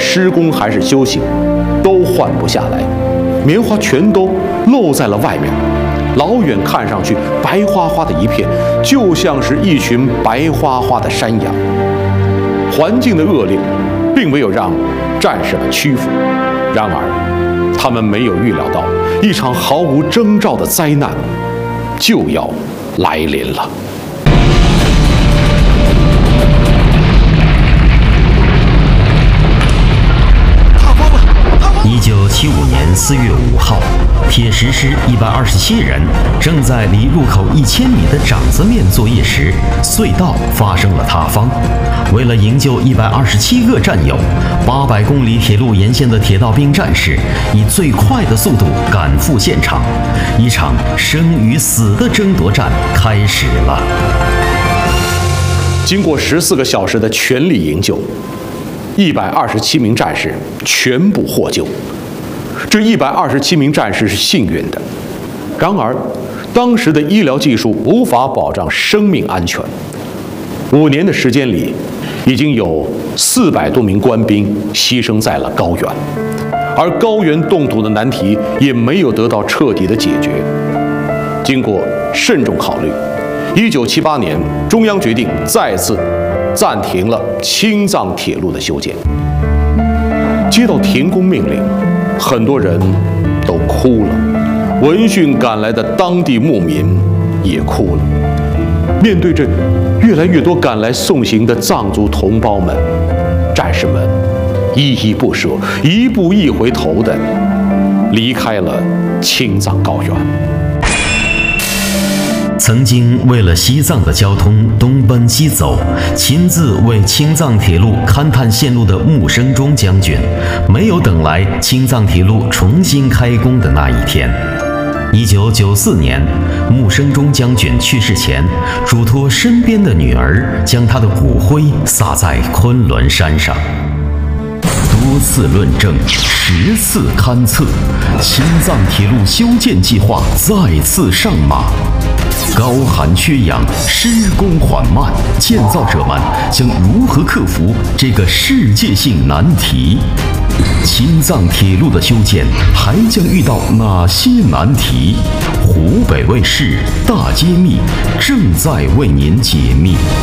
施工还是修行，都换不下来，棉花全都露在了外面，老远看上去白花花的一片，就像是一群白花花的山羊。环境的恶劣，并没有让战士们屈服，然而，他们没有预料到，一场毫无征兆的灾难就要来临了。 1975年4月5号，铁石师127人正在离入口1000米的掌子面作业时，隧道发生了塌方。为了营救127个战友，800公里铁路沿线的铁道兵战士以最快的速度赶赴现场，一场生与死的争夺战开始了。 经过14个小时的全力营救，127名战士全部获救。这127名战士是幸运的，然而，当时的医疗技术无法保障生命安全。5年的时间里，已经有400多名官兵牺牲在了高原，而高原冻土的难题也没有得到彻底的解决。经过慎重考虑，1978年中央决定再次暂停了青藏铁路的修建。接到停工命令，很多人都哭了，闻讯赶来的当地牧民也哭了。面对着越来越多赶来送行的藏族同胞们，战士们依依不舍、一步一回头地离开了青藏高原。 曾经为了西藏的交通东奔西走，亲自为青藏铁路勘探线路的穆生中将军，没有等来青藏铁路重新开工的那一天。1994年，穆生中将军去世前，嘱托身边的女儿将他的骨灰撒在昆仑山上。多次论证，10次勘测，青藏铁路修建计划再次上马。高寒缺氧，施工缓慢，建造者们将如何克服这个世界性难题？青藏铁路的修建还将遇到哪些难题？湖北卫视大揭秘正在为您解密。